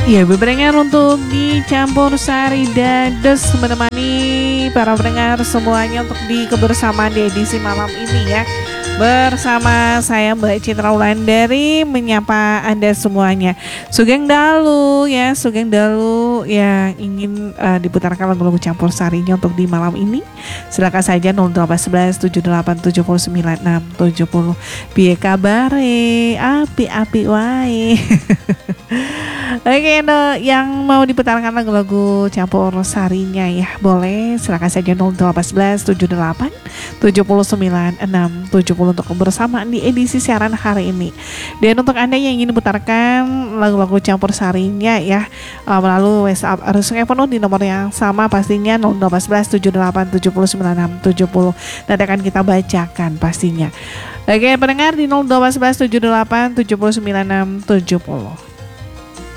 Ya, berpendengar untuk dicampur sari dados menemani para pendengar semuanya untuk di kebersamaan di edisi malam ini ya. Bersama saya Mbak Citra Wulandari menyapa Anda semuanya. Sugeng Dalu ya, Sugeng Dalu yang ingin diputarkan lagu-lagu campur sarinya untuk di malam ini. Silakan saja 0811 78 79 670. Piye kabare? Api-api wae. Oke, no, yang mau diputarkan lagu-lagu campur sarinya ya boleh silakan saja 0811 78 79 670 untuk kebersamaan di edisi siaran hari ini. Dan untuk Anda yang ingin diputarkan lagu-lagu campur sarinya ya melalui WhatsApp Arusnya penuh di nomor yang sama pastinya 0811 78 79 670. Nanti akan kita bacakan pastinya. Oke, pendengar di 0811 78 79 670.